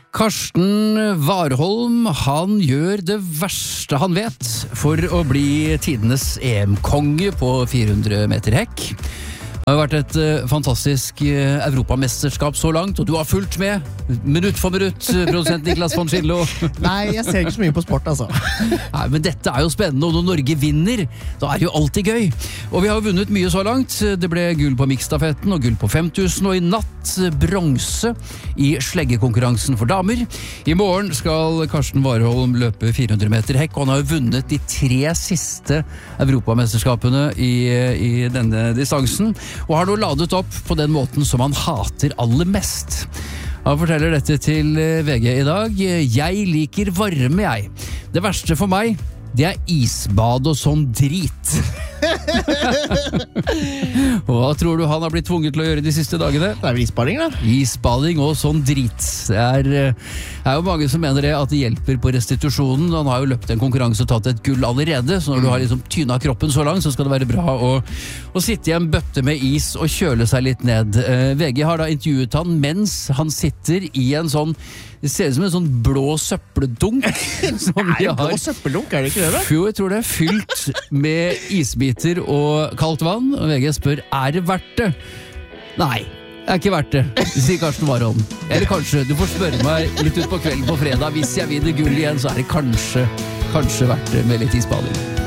Karsten Warholm, han gjør det verste han vet for å bli tidenes EM-konge på 400 meter hekk. Det har vært et fantastisk europamesterskap så langt, og du har fulgt med minutt for minutt, produsent Niklas von Schindlo. Nei, jeg ser ikke så mye på sport, altså. Nei, men dette er jo spennende, og når Norge vinner, da er det jo alltid gøy. Og vi har jo vunnet mye så langt. Det ble gull på miksstafetten og gull på 5000, og i natt bronse i sleggekonkurransen for damer. I morgen skal Karsten Warholm løpe 400 meter hekk, og han har jo vunnet de 3 siste europamesterskapene i denne distansen, og har nå ladet opp på den måten som han hater aller mest. Han forteller dette til VG i dag. Jeg liker varme, jeg. Det verste for meg, det er isbad og sånn drit. Hva tror du han har blitt tvunget til å gjøre de siste dagene? Det er vel isbading, da? Isbading og sånn drit. Det er jo mange som mener det at det hjelper på restitusjonen. Han har jo løpt en konkurranse og tatt et gull allerede, så når du har liksom tyna kroppen så langt, så skal det være bra å sitte i en bøtte med is og kjøle seg litt ned. VG har da intervjuet han mens han sitter i en sånn, det ser ut som en sånn blå søppeldunk. Nei, blå søppeldunk, er det ikke det da? Jo, jeg tror det er fylt med isbiter og kaldt vann, og VG spør, er det verdt det? Nei, det er ikke verdt det, sier Karsten Warholm. Eller kanskje, du får spørre meg litt ut på kvelden på fredag, hvis jeg vinner gull igjen, så er det kanskje verdt det med litt isbading.